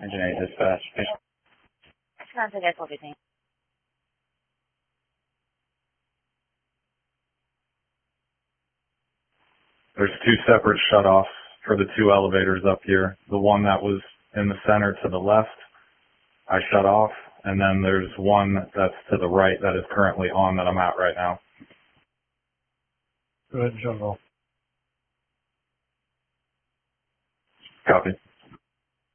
Engine 8 dispatch. Contact at everything. There's two separate shutoffs for the two elevators up here. The one that was in the center to the left, I shut off, and then there's one that's to the right that is currently on that I'm at right now. Go ahead and shut it off. Copy.